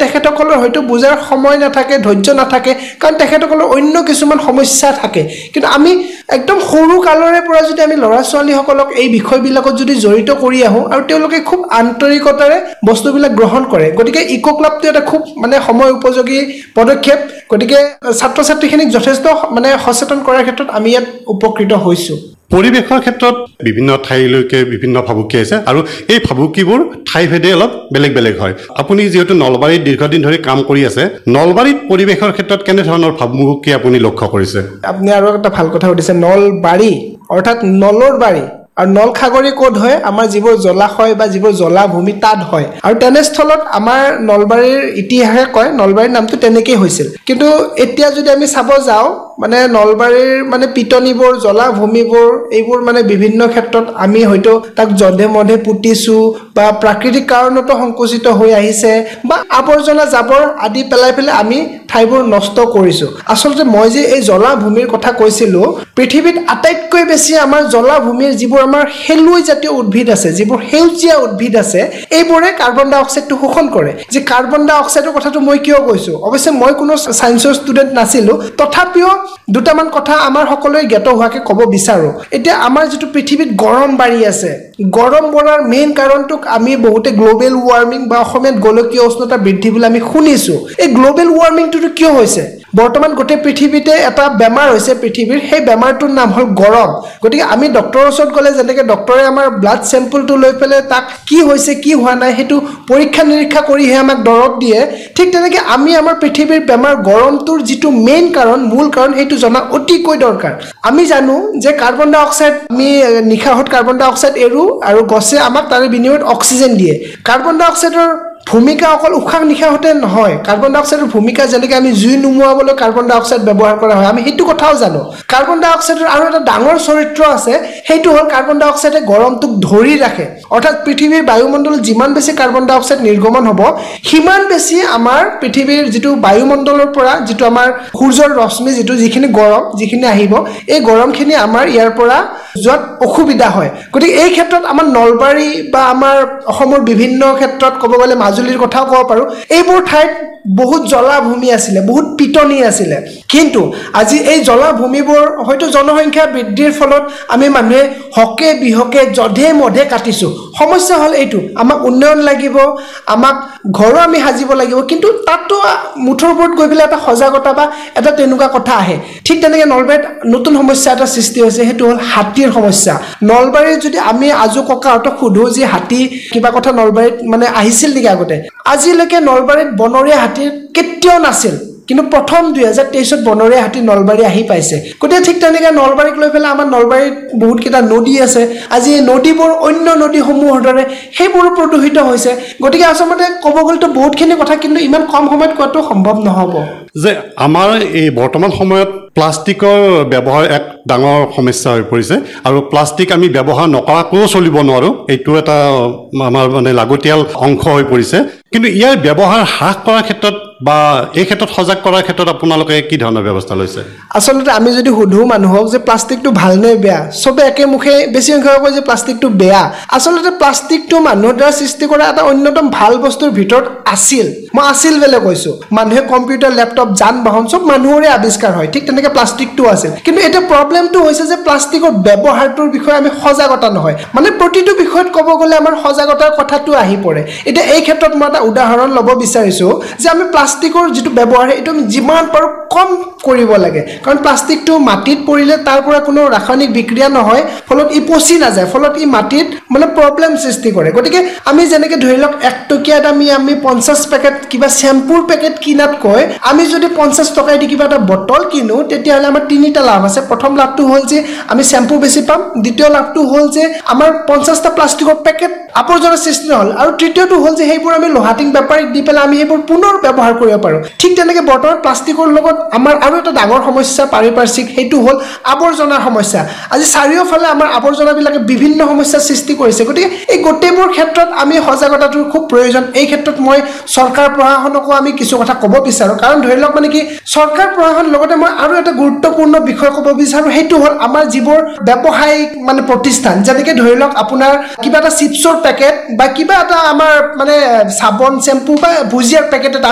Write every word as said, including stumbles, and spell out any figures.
তেখেতসকলৰ হয়তো বুজাৰ সময় নাথাকে, ধৈৰ্য নাথাকে, কাৰণ তেখেতসকলৰ অন্য কিছুমান সমস্যা থাকে। কিন্তু আমি একদম সৰু কালৰে পৰা যদি আমি ল'ৰা ছোৱালীসকলক এই বিষয়বিলাকত যদি জড়িত কৰি আহোঁ আৰু তেওঁলোকে খুব আন্তৰিকতাৰে বস্তুবিলাক গ্ৰহণ কৰে, গতিকে ইক' ক্লাবটো এটা খুব মানে সময় উপযোগী পদক্ষেপ। গতিকে ছাত্ৰ ছাত্ৰীখিনিক যথেষ্ট মানে সচেতন কৰাৰ ক্ষেত্ৰত আমি ইয়াত উপকৃত হৈছোঁ। পৰিৱেশৰ ক্ষেত্ৰত বিভিন্ন ঠাইলৈকে বিভিন্ন ভাবুকি আছে আৰু এই ভাবুকিবোৰ ঠাইভেদে অলপ বেলেগ বেলেগ হয়। আপুনি যিহেতু নলবাৰীত দীৰ্ঘদিন ধৰি কাম কৰি আছে, নলবাৰীত পৰিৱেশৰ ক্ষেত্ৰত কেনেধৰণৰ ভাবুকি আপুনি লক্ষ্য কৰিছে? আপুনি আৰু এটা ভাল কথা সুধিছে, নলবাৰী অৰ্থাৎ নলৰ বাৰী আৰু নলখাগৰি ক'ত হয়? আমাৰ যিবোৰ জলাশয় বা যিবোৰ জলাভূমি তাত হয়। আৰু তেনেস্থলত আমাৰ নলবাৰীৰ ইতিহাসে কয় নলবাৰীৰ নামটো তেনেকেই হৈছিল। কিন্তু এতিয়া যদি আমি চাব যাওঁ, মানে নলবাৰীৰ মানে পিটনিবোৰ, জলাভূমিবোৰ, এইবোৰ মানে বিভিন্ন ক্ষেত্ৰত আমি হয়তো তাক জধে মধে পুতিছোঁ বা প্ৰাকৃতিক কাৰণতো সংকুচিত হৈ আহিছে বা আৱৰ্জনা জাবৰ আদি পেলাই পেলাই আমি ঠাইবোৰ নষ্ট কৰিছোঁ। আচলতে মই যে এই জলাভূমিৰ কথা কৈছিলোঁ, পৃথিৱীত আটাইতকৈ বেছি আমাৰ জলাভূমিৰ যিবোৰ আমাৰ শেলুই জাতীয় উদ্ভিদ আছে, যিবোৰ সেউজীয়া উদ্ভিদ আছে, এইবোৰে কাৰ্বন ডাই অক্সাইডটো শোষণ কৰে। যে কাৰ্বন ডাই অক্সাইডৰ কথাটো মই কিয় কৈছোঁ, অৱশ্যে মই কোনো ছায়েন্সৰ ষ্টুডেণ্ট নাছিলোঁ, তথাপিও দুটামান কথা আমাৰ সকলোৱে জ্ঞাত হোৱাকৈ ক'ব বিচাৰোঁ। এতিয়া আমাৰ যিটো পৃথিৱীত গৰম বাঢ়ি আছে, গৰম বঢ়াৰ মেইন কাৰণটোক আমি বহুতে গ্ল'বেল ৱাৰ্মিং বা অসমীয়াত গোলকীয় উষ্ণতা বৃদ্ধি বুলি আমি শুনিছোঁ। এই গ্ল'বেল ৱাৰ্মিংটোতো কিয় হৈছে? বৰ্তমান গোটেই পৃথিৱীতে এটা বেমাৰ হৈছে পৃথিৱীৰ, সেই বেমাৰটোৰ নাম হ'ল গৰম। গতিকে আমি ডক্টৰৰ ওচৰত গ'লে যেনেকৈ ডক্টৰে আমাৰ ব্লাড চেম্পলটো লৈ পেলাই তাক কি হৈছে কি হোৱা নাই সেইটো পৰীক্ষা নিৰীক্ষা কৰিহে আমাক দৰৱ দিয়ে, ঠিক তেনেকৈ আমি আমাৰ পৃথিৱীৰ বেমাৰ গৰমটোৰ যিটো মেইন কাৰণ, মূল কাৰণ, সেইটো জনা অতিকৈ দৰকাৰ। আমি জানো যে কাৰ্বন ডাই অক্সাইড, আমি নিশাহত কাৰ্বন ডাই অক্সাইড এৰোঁ আৰু গছে আমাক তাৰে বিনিময়ত অক্সিজেন দিয়ে। কাৰ্বন ডাই অক্সাইডৰ ভূমিকা অকল উশাহ নিশাহতে নহয়, কাৰ্বন ডাই অক্সাইডৰ ভূমিকা যেনেকৈ আমি জুই নুমুৱাবলৈ কাৰ্বন ডাই অক্সাইড ব্যৱহাৰ কৰা হয়, আমি সেইটো কথাও জানো। কাৰ্বন ডাই অক্সাইডৰ আৰু এটা ডাঙৰ চৰিত্ৰ আছে, সেইটো হ'ল কাৰ্বন ডাই অক্সাইডে গৰমটোক ধৰি ৰাখে। অৰ্থাৎ পৃথিৱীৰ বায়ুমণ্ডলত যিমান বেছি কাৰ্বন ডাই অক্সাইড নিৰ্গমন হ'ব, সিমান বেছি আমাৰ পৃথিৱীৰ যিটো বায়ুমণ্ডলৰ পৰা যিটো আমাৰ সূৰ্যৰ ৰশ্মি, যিটো যিখিনি গৰম যিখিনি আহিব, এই গৰমখিনি আমাৰ ইয়াৰ পৰা যোৱাত অসুবিধা হয়। গতিকে এই ক্ষেত্ৰত আমাৰ নলবাৰী বা আমাৰ অসমৰ বিভিন্ন ক্ষেত্ৰত ক'ব গ'লে মাজুলীৰ কথাও ক'ব পাৰোঁ, এইবোৰ ঠাইত বহুত জলাভূমি আছিলে, বহুত পিটনি আছিলে। কিন্তু আজি এই জলাভূমিবোৰ হয়তো জনসংখ্যা বৃদ্ধিৰ ফলত আমি মানুহে হকে বিহকে জধে মধে কাটিছোঁ। সমস্যা হ'ল এইটো, আমাক উন্নয়ন লাগিব, আমাক ঘৰো আমি সাজিব লাগিব, কিন্তু তাতো মুঠৰ ওপৰত গৈ পেলাই এটা সজাগতা বা এটা তেনেকুৱা কথা আহে। ঠিক তেনেকৈ নলবাৰীত নতুন সমস্যা এটা সৃষ্টি হৈছে, সেইটো হ'ল হাতীৰ সমস্যা। নলবাৰীত যদি আমি আজো ককাহঁতক সোধোঁ যে হাতী কিবা কথা নলবাৰীত মানে আহিছিল নেকি আগতে, আজিলৈকে নলবাৰীত বনৰীয়া হাতী কেতিয়াও নাছিল। কিন্তু প্ৰথম দুহেজাৰ তেইছত বনৰীয়া হাতী নলবাৰী আহি পাইছে। গতিকে ঠিক তেনেকৈ নলবাৰীক লৈ পেলাই আমাৰ নলবাৰীত বহুতকেইটা নদী আছে, আজি এই নদীবোৰ অন্য নদীসমূহৰ দৰে সেইবোৰো প্ৰদূষিত হৈছে। গতিকে আচলতে ক'ব গ'লেতো বহুতখিনি কথা, কিন্তু ইমান কম সময়ত কোৱাটো সম্ভৱ নহ'ব। যে আমাৰ এই বৰ্তমান সময়ত প্লাষ্টিকৰ ব্যৱহাৰ এক ডাঙৰ সমস্যা হৈ পৰিছে আৰু প্লাষ্টিক আমি ব্যৱহাৰ নকৰাকৈও চলিব নোৱাৰোঁ, এইটো এটা আমাৰ মানে লাগতিয়াল অংশ হৈ পৰিছে। কিন্তু ইয়াৰ ব্যৱহাৰ হ্ৰাস কৰাৰ ক্ষেত্ৰত বা এই ক্ষেত্ৰত সজাগ কৰাৰ ক্ষেত্ৰত আপোনালোকে কি ধৰণৰ ব্যৱস্থা লৈছে? আচলতে আমি যদি সুধোঁ মানুহক যে প্লাষ্টিকটো ভাল নে বেয়া, চবে একেমুখে বেছি সংখ্যক কয় যে প্লাষ্টিকটো বেয়া। আচলতে প্লাষ্টিকটো মানুহৰ দ্বাৰা সৃষ্টি কৰা এটা অন্যতম ভাল বস্তুৰ ভিতৰত আছিল। মই আছিল বুলি কৈছোঁ। মানুহে কম্পিউটাৰ, লেপটপ, যান বাহন চব মানুহৰে আৱিষ্কাৰ হয়, ঠিক তেনেকৈ প্লাষ্টিকটো আছিল। কিন্তু এতিয়া প্ৰব্লেমটো হৈছে যে প্লাষ্টিকৰ ব্যৱহাৰটোৰ বিষয়ে আমি সজাগতা নহয়। মানে প্ৰতিটো বিষয়ত ক'ব গ'লে আমাৰ সজাগতাৰ কথাটো আহি পৰে। এতিয়া এই ক্ষেত্ৰত মই এটা উদাহৰণ ল'ব বিচাৰিছোঁ যে আমি প্লাষ্টিকৰ যিটো ব্যৱহাৰ, এইটো আমি যিমান পাৰোঁ কম কৰিব লাগে। কাৰণ প্লাষ্টিকটো মাটিত পৰিলে তাৰ পৰা কোনো ৰাসায়নিক বিক্ৰিয়া নহয়, ফলত ই পচি নাযায়, ফলত ই মাটিত মানে প্ৰব্লেম সৃষ্টি কৰে। গতিকে আমি যেনেকৈ ধৰি লওক এক টকীয়া দামী আমি পঞ্চাছ পেকেট কিবা শ্বেম্পুৰ পেকেট কিনাতকৈ আমি যদি পঞ্চাছ টকাই দি কিবা এটা বটল কিনো, তেতিয়াহ'লে আমাৰ তিনিটা লাভ আছে। প্ৰথম লাভটো হ'ল যে আমি শ্বেম্পু বেছি পাম, দ্বিতীয় লাভটো হ'ল যে আমাৰ পঞ্চাছটা প্লাষ্টিকৰ পেকেট আৱৰ্জনাৰ সৃষ্টি নহ'ল, আৰু তৃতীয়টো হ'ল যে সেইবোৰ আমি লোহাটিং বেপাৰীক দি পেলাই আমি সেইবোৰ পুনৰ ব্যৱহাৰ কৰিব পাৰোঁ। ঠিক তেনেকৈ বৰ্তমান প্লাষ্টিকৰ লগত আমাৰ আৰু এটা ডাঙৰ সমস্যা পাৰিপাৰ্শ্বিক, সেইটো হ'ল আৱৰ্জনাৰ সমস্যা। আজি চাৰিওফালে আমাৰ আৱৰ্জনাবিলাকে বিভিন্ন সমস্যাৰ সৃষ্টি কৰিছে। গতিকে এই গোটেইবোৰ ক্ষেত্ৰত আমি সজাগতাটোৰ খুব প্ৰয়োজন। এই ক্ষেত্ৰত মই চৰকাৰ প্ৰশাসনকো আমি কিছু কথা ক'ব বিচাৰোঁ। কাৰণ ধৰি লওক মানে কি, চৰকাৰ প্ৰশাসন লগতে মই আৰু এটা গুৰুত্বপূৰ্ণ বিষয় ক'ব বিচাৰোঁ, সেইটো হ'ল আমাৰ যিবোৰ ব্যৱসায়িক মানে প্ৰতিষ্ঠান, যেনেকৈ ধৰি লওক আপোনাৰ কিবা এটা চিপছৰ পেকেট বা কিবা এটা আমাৰ মানে চাবোন, শ্বেম্পু বা ভুজিয়াৰ পেকেট এটা